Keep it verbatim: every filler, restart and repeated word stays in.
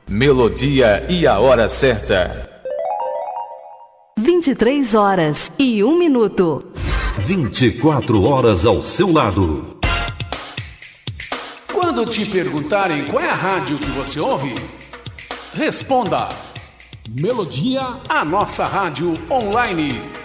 Melodia e a hora certa. vinte e três horas e um minuto. vinte e quatro horas ao seu lado. Quando te perguntarem qual é a rádio que você ouve, responda: Melodia, a nossa rádio online.